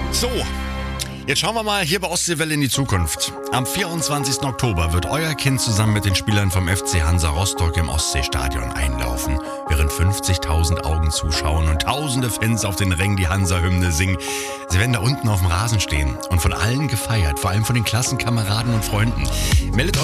So, jetzt schauen wir mal hier bei Ostseewelle in die Zukunft. Am 24. Oktober wird euer Kind zusammen mit den Spielern vom FC Hansa Rostock im Ostseestadion einlaufen, während 50.000 Augen zuschauen und tausende Fans auf den Rängen die Hansa-Hymne singen. Sie werden da unten auf dem Rasen stehen und von allen gefeiert, vor allem von den Klassenkameraden und Freunden. Meldet